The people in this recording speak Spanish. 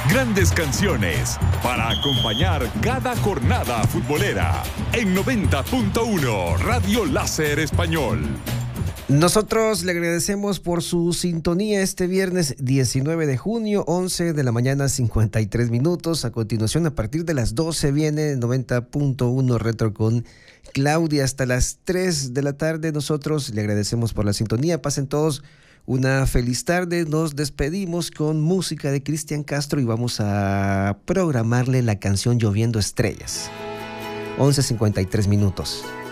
Grandes canciones para acompañar cada jornada futbolera en 90.1 Radio Láser Español. Nosotros le agradecemos por su sintonía este viernes 19 de junio, 11 de la mañana, 53 minutos. A continuación, a partir de las 12 viene 90.1 Retro con Claudia hasta las 3 de la tarde. Nosotros le agradecemos por la sintonía. Pasen todos una feliz tarde. Nos despedimos con música de Cristian Castro y vamos a programarle la canción Lloviendo Estrellas. 11:53 minutos.